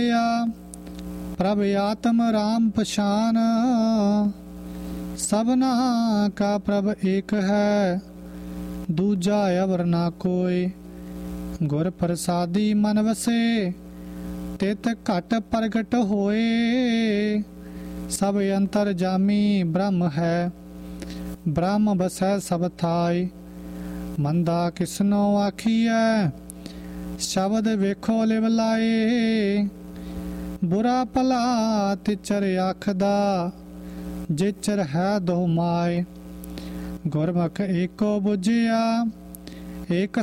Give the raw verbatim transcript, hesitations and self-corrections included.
प्रभ आत्म राम पछान, सबना का प्रभ एक है, दूजा अवर ना कोई। गुर प्रसादी मन वसे, तित घट प्रगट होए, सब अंतर जामी ब्रह्म है, ब्रह्म बसै सब थाई। मंदा किसनो आखिए, शब्द वेखो लिव लाए, बुरा भला तिचर आखदा, जिचर है दो माए। गुरमुख एको बुझिया, एक